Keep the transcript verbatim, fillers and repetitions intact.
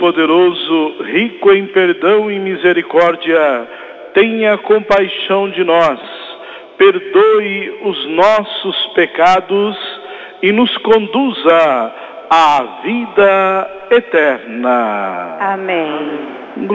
Poderoso, rico em perdão e misericórdia, tenha compaixão de nós, perdoe os nossos pecados e nos conduza à vida eterna. Amém.